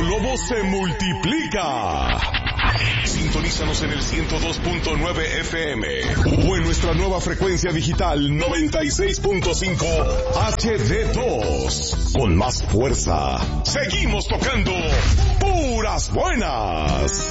Lobo se multiplica. Sintonízanos en el 102.9 FM o en nuestra nueva frecuencia digital 96.5 HD2. Con más fuerza, seguimos tocando puras buenas.